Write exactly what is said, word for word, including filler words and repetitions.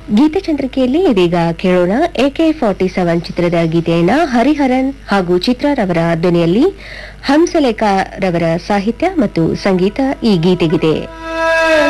ಗೀತಚಂದ್ರಿಕೆಯಲ್ಲಿ ಇದೀಗ ಕೇಳೋಣ A K forty seven ಚಿತ್ರದ ಗೀತೆಯನ್ನ ಹರಿಹರನ್ ಹಾಗೂ ಚಿತ್ರರವರ ಧ್ವನಿಯಲ್ಲಿ ಹಂಸಲೇಖ ರವರ ಸಾಹಿತ್ಯ ಮತ್ತು ಸಂಗೀತ ಈ ಗೀತೆಗಿದೆ.